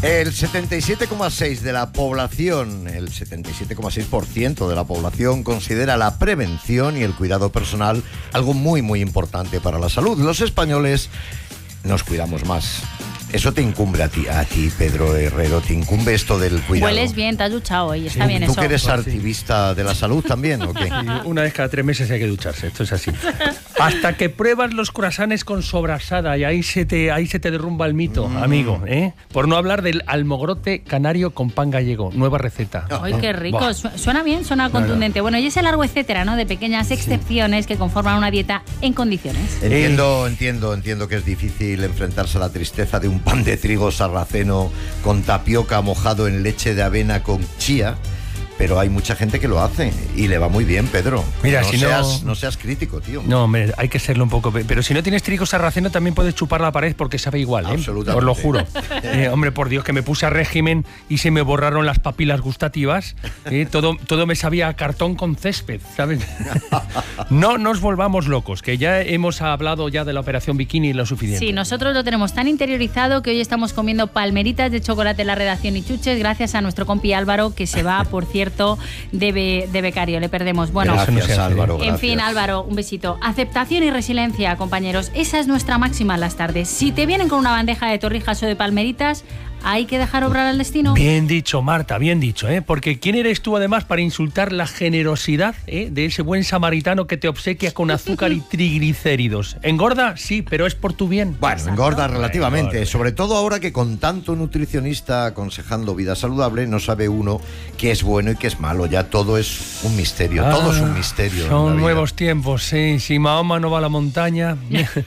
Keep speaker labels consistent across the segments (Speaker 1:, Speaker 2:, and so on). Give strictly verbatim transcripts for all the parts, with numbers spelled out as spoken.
Speaker 1: El setenta y siete coma seis por ciento de la población, el setenta y siete coma seis por ciento de la población considera la prevención y el cuidado personal algo muy, muy importante para la salud. Los españoles nos cuidamos más. Eso te incumbe a ti, a ti, Pedro Herrero, te incumbe esto del cuidado.
Speaker 2: Hueles bien, te has duchado hoy, está
Speaker 1: ¿Tú,
Speaker 2: bien
Speaker 1: ¿Tú
Speaker 2: eso?
Speaker 1: que eres
Speaker 3: Pues sí.
Speaker 1: activista de la salud también, o qué?
Speaker 3: Sí, una vez cada tres meses hay que ducharse, esto es así. Hasta que pruebas los croissants con sobrasada y ahí se te, ahí se te derrumba el mito, mm. amigo, ¿eh? Por no hablar del almogrote canario con pan gallego, nueva receta.
Speaker 2: ¡Ay, qué rico! Buah. Suena bien, suena contundente. Bueno, y ese largo etcétera, ¿no? De pequeñas excepciones sí. que conforman una dieta en condiciones.
Speaker 1: Entiendo, entiendo, entiendo que es difícil enfrentarse a la tristeza de un pan de trigo sarraceno con tapioca mojado en leche de avena con chía, pero hay mucha gente que lo hace y le va muy bien, Pedro.
Speaker 3: Mira,
Speaker 1: no
Speaker 3: si
Speaker 1: seas,
Speaker 3: no...
Speaker 1: no seas crítico, tío.
Speaker 3: No, hombre, hay que serlo un poco. Pero si no tienes trigo sarraceno también puedes chupar la pared porque sabe igual, ¿eh?
Speaker 1: Absolutamente.
Speaker 3: Os lo juro. eh, hombre, por Dios, que me puse a régimen y se me borraron las papilas gustativas. ¿eh? Todo, todo me sabía a cartón con césped, ¿sabes? No nos volvamos locos, que ya hemos hablado ya de la operación bikini lo suficiente.
Speaker 2: Sí, nosotros lo tenemos tan interiorizado que hoy estamos comiendo palmeritas de chocolate en la redacción y chuches gracias a nuestro compi Álvaro, que se va, por cierto, de, be, de becario. Le perdemos. Bueno,
Speaker 1: gracias, Álvaro.
Speaker 2: En
Speaker 1: Gracias.
Speaker 2: fin, Álvaro, un besito. Aceptación y resiliencia, compañeros. Esa es nuestra máxima en las tardes. Si te vienen con una bandeja de torrijas o de palmeritas, hay que dejar obrar al destino.
Speaker 3: Bien dicho, Marta, bien dicho, ¿eh? Porque ¿quién eres tú además para insultar la generosidad ¿eh? de ese buen samaritano que te obsequia con azúcar y triglicéridos? ¿Engorda? Sí, pero es por tu bien.
Speaker 1: Bueno,
Speaker 2: Exacto.
Speaker 1: engorda relativamente,
Speaker 3: Engorda.
Speaker 1: sobre todo ahora que con tanto nutricionista aconsejando vida saludable no sabe uno qué es bueno y qué es malo. Ya todo es un misterio,
Speaker 3: Ah,
Speaker 1: todo es un misterio.
Speaker 3: Son nuevos tiempos, sí. Si Mahoma no va a la montaña.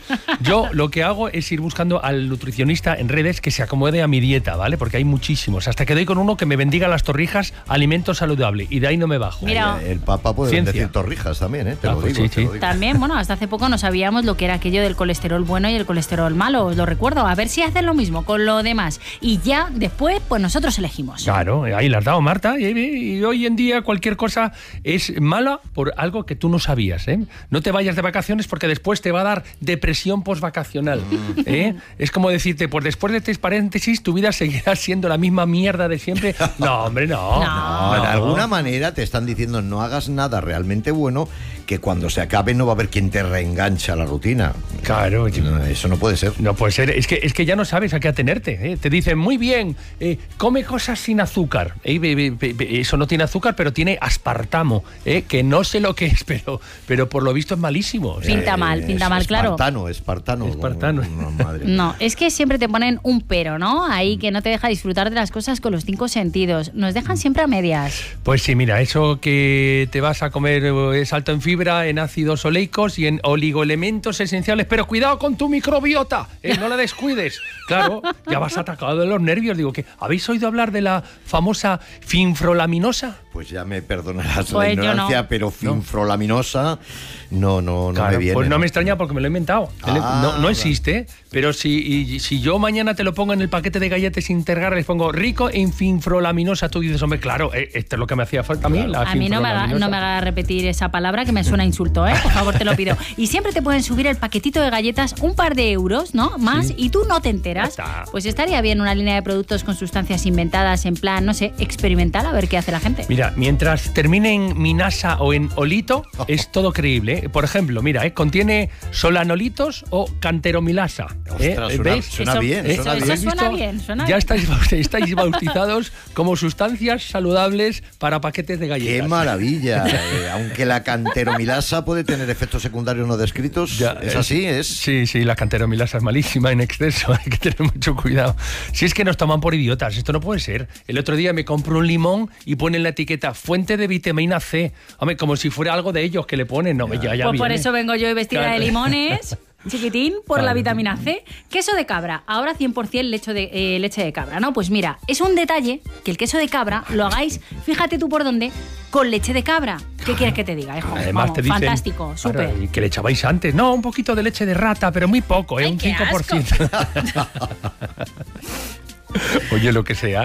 Speaker 3: Yo lo que hago es ir buscando al nutricionista en redes que se acomode a mi dieta, ¿vale? Porque hay muchísimos. Hasta que doy con uno que me bendiga las torrijas, alimento saludable. Y de ahí no me bajo.
Speaker 2: Mira,
Speaker 1: El Papa puede
Speaker 3: Ciencia.
Speaker 1: decir torrijas también, ¿eh? Te
Speaker 3: Ah,
Speaker 1: lo
Speaker 3: pues
Speaker 1: digo,
Speaker 3: sí,
Speaker 1: te lo
Speaker 3: sí.
Speaker 1: digo.
Speaker 2: también, bueno, hasta hace poco no sabíamos lo que era aquello del colesterol bueno y el colesterol malo, os lo recuerdo. A ver si hacen lo mismo con lo demás. Y ya después, pues nosotros elegimos.
Speaker 3: Claro, ahí la has dado, Marta. Y, y hoy en día cualquier cosa es mala por algo que tú no sabías, ¿eh? No te vayas de vacaciones porque después te va a dar depresión postvacacional, ¿eh? Es como decirte, pues después de tres paréntesis tu vida seguirá siendo la misma mierda de siempre. No, hombre, no.
Speaker 2: No.
Speaker 1: No, de alguna manera te están diciendo no hagas nada realmente bueno, que cuando se acabe no va a haber quien te reenganche a la rutina.
Speaker 3: Claro,
Speaker 1: No, eso no puede ser.
Speaker 3: no puede ser. Es que, es que ya no sabes a qué atenerte, ¿eh? Te dicen, muy bien, eh, come cosas sin azúcar. Eh, be, be, be, eso no tiene azúcar, pero tiene aspartamo, ¿eh? Que no sé lo que es, pero, pero por lo visto es malísimo. O sea,
Speaker 2: Pinta mal, pinta
Speaker 1: es-
Speaker 2: mal, claro.
Speaker 1: Espartano, espartano.
Speaker 3: Espartano.
Speaker 1: No, madre mía.
Speaker 2: No, es que siempre te ponen un pero, ¿no? Ahí que no te deja disfrutar de las cosas con los cinco sentidos. Nos dejan siempre a medias.
Speaker 3: Pues sí, mira, eso que te vas a comer eh, es alto en fibra, en ácidos oleicos y en oligoelementos esenciales, pero cuidado con tu microbiota, ¿eh? No la descuides. Claro, ya vas atacado de los nervios. Digo, que ¿habéis oído hablar de la famosa finfrolaminosa?
Speaker 1: Pues ya me perdonarás
Speaker 2: Pues
Speaker 1: la
Speaker 2: yo
Speaker 1: ignorancia,
Speaker 2: no.
Speaker 1: pero finfrolaminosa no, no, no
Speaker 3: Claro,
Speaker 1: me viene.
Speaker 3: pues no me extraña porque me lo he inventado.
Speaker 1: Ah,
Speaker 3: no, no
Speaker 1: vale.
Speaker 3: existe, pero si, y, si yo mañana te lo pongo en el paquete de galletas Intergar, les pongo rico en finfrolaminosa, tú dices, hombre, claro, eh, esto es lo que me hacía falta a mí, la
Speaker 2: A mí no me, haga,
Speaker 3: finfrolaminosa.
Speaker 2: no me haga repetir esa palabra que me suena a insulto, ¿eh? Por favor, te lo pido. Y siempre te pueden subir el paquetito de galletas un par de euros, ¿no? Más,
Speaker 3: Sí.
Speaker 2: y tú no te enteras.
Speaker 3: Ya está.
Speaker 2: Pues estaría bien una línea de productos con sustancias inventadas en plan, no sé, experimental, a ver qué hace la gente.
Speaker 3: Mira, mientras termine en minasa o en olito, es todo creíble, ¿eh? Por ejemplo, mira, ¿eh? Contiene solanolitos o canteromilasa. ¿eh?
Speaker 1: Ostras, suena,
Speaker 3: ¿Veis?
Speaker 1: suena
Speaker 2: Eso-
Speaker 1: bien,
Speaker 3: ¿Eh?
Speaker 1: suena
Speaker 2: eso
Speaker 1: bien.
Speaker 2: suena bien, suena
Speaker 3: Ya
Speaker 2: bien.
Speaker 3: estáis, baut- estáis bautizados como sustancias saludables para paquetes de galletas.
Speaker 1: ¡Qué maravilla! Eh, aunque la canteromilasa puede tener efectos secundarios no descritos,
Speaker 3: Ya,
Speaker 1: ¿es así? ¿Es?
Speaker 3: Sí, sí, la canteromilasa es malísima en exceso, hay que tener mucho cuidado. Si es que nos toman por idiotas, esto no puede ser. El otro día me compro un limón y ponen la etiqueta fuente de vitamina C. Hombre, como si fuera algo de ellos que le ponen. No, ya, ya
Speaker 2: Pues por
Speaker 3: viene.
Speaker 2: eso vengo yo vestida
Speaker 3: Claro.
Speaker 2: de limones, chiquitín, por la
Speaker 3: Claro.
Speaker 2: vitamina C. Queso de cabra, ahora cien por ciento leche de, eh, leche de cabra, ¿no? Pues mira, es un detalle que el queso de cabra lo hagáis, fíjate tú por dónde, con leche de cabra. ¿Qué quieres que te diga, hijo?
Speaker 3: Además
Speaker 2: Vamos,
Speaker 3: te dicen,
Speaker 2: fantástico, súper.
Speaker 3: claro, y que le echabais antes. No, un poquito de leche de rata, pero muy poco, ¿eh?
Speaker 2: Ay,
Speaker 3: Un
Speaker 2: qué
Speaker 3: cinco por ciento. Oye, lo que sea.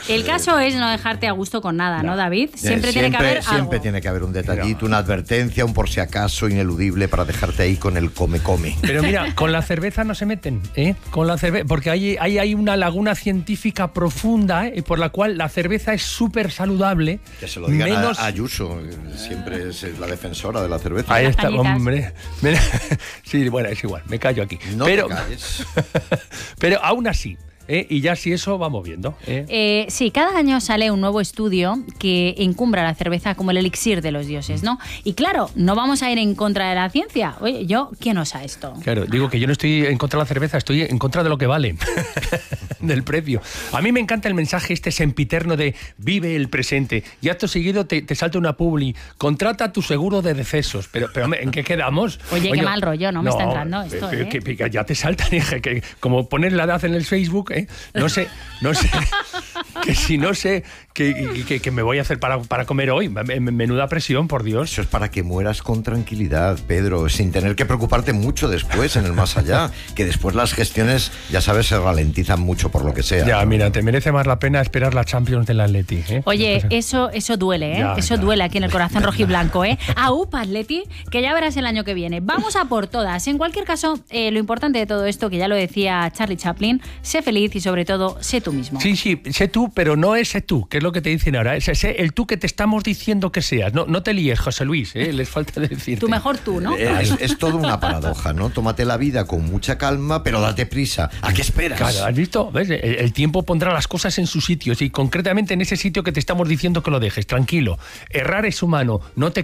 Speaker 2: El caso es no dejarte a gusto con nada, ¿no, David? Siempre,
Speaker 1: Eh,
Speaker 2: tiene que haber
Speaker 1: Siempre
Speaker 2: algo.
Speaker 1: tiene que haber un detallito, una advertencia, un por si acaso ineludible para dejarte ahí con el come-come.
Speaker 3: Pero mira, con la cerveza no se meten, ¿eh? Con la cerveza, porque hay, hay, hay una laguna científica profunda, ¿eh? Por la cual la cerveza es súper saludable.
Speaker 1: Que se lo digan
Speaker 3: menos...
Speaker 1: a Ayuso, siempre es la defensora de la cerveza.
Speaker 3: Ahí está,
Speaker 2: Cañitas.
Speaker 3: hombre. Mira, sí, bueno, es igual, me callo aquí.
Speaker 1: No
Speaker 3: pero,
Speaker 1: te calles.
Speaker 3: pero aún así, ¿eh? Y ya si eso vamos viendo. ¿eh?
Speaker 2: Eh, sí, cada año sale un nuevo estudio que encumbra la cerveza como el elixir de los dioses, ¿no? Y claro, no vamos a ir en contra de la ciencia. Oye, yo, ¿quién osa esto?
Speaker 3: Claro, digo que yo no estoy en contra de la cerveza, estoy en contra de lo que vale, del precio. A mí me encanta el mensaje este sempiterno de vive el presente y acto seguido te, te salta una publi, contrata tu seguro de decesos. Pero, pero hombre, ¿en qué quedamos?
Speaker 2: Oye, qué mal rollo, ¿no? Me está entrando esto,
Speaker 3: que,
Speaker 2: ¿eh?
Speaker 3: que- que ya te saltan, que, que como poner la edad en el Facebook, ¿eh? No sé, no sé, que si no sé que, que, que me voy a hacer para, para comer hoy, menuda presión, por Dios.
Speaker 1: Eso es para que mueras con tranquilidad, Pedro, sin tener que preocuparte mucho después en el más allá, que después las gestiones, ya sabes, se ralentizan mucho por lo que sea.
Speaker 3: Ya, mira, te merece más la pena esperar la Champions del Atleti. ¿eh?
Speaker 2: Oye, eso, eso duele, ¿eh?
Speaker 3: Ya,
Speaker 2: eso
Speaker 3: ya.
Speaker 2: duele aquí en el corazón rojiblanco, ¿eh? Aupa, Atleti, que ya verás el año que viene. Vamos a por todas. En cualquier caso, eh, lo importante de todo esto, que ya lo decía Charlie Chaplin, sé feliz y sobre todo, sé tú mismo.
Speaker 3: Sí, sí, sé tú, pero no ese tú, que es lo que te dicen ahora. Es ese, el tú que te estamos diciendo que seas. No, no te líes, José Luis, ¿eh? Les falta decirte.
Speaker 2: Tu mejor tú, ¿no?
Speaker 1: Eh, Es, es todo una paradoja, ¿no? Tómate la vida con mucha calma, pero date prisa. ¿A qué esperas?
Speaker 3: Claro, ¿has visto? ¿Ves? El, el tiempo pondrá las cosas en sus sitios y concretamente en ese sitio que te estamos diciendo que lo dejes, tranquilo. Errar es humano, no te